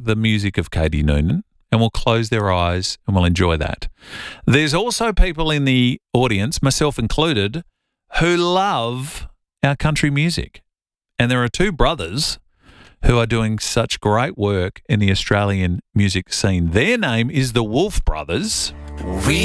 the music of Katie Noonan and will close their eyes and will enjoy that. There's also people in the audience, myself included, who love our country music. And there are two brothers who are doing such great work in the Australian music scene. Their name is the Wolf Brothers. We